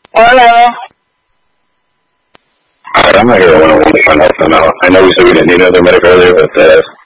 Hola. I know we said we didn't need another medical earlier, but